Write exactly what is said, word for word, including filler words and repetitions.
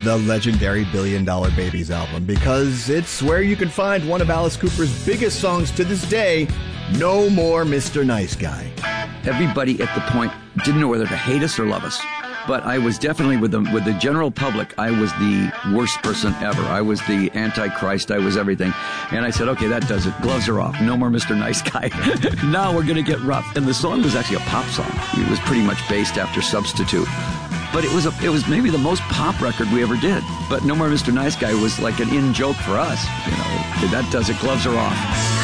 the legendary Billion Dollar Babies album, because it's where you can find one of Alice Cooper's biggest songs to this day, No More Mister Nice Guy. Everybody at the point didn't know whether to hate us or love us. But I was definitely, with the, with the general public, I was the worst person ever. I was the Antichrist. I was everything. And I said, okay, that does it. Gloves are off. No more Mister Nice Guy. Now we're going to get rough. And the song was actually a pop song. It was pretty much based after Substitute. But it was a, it was maybe the most pop record we ever did. But No More Mister Nice Guy was like an in joke for us. You know, that does it. Gloves are off.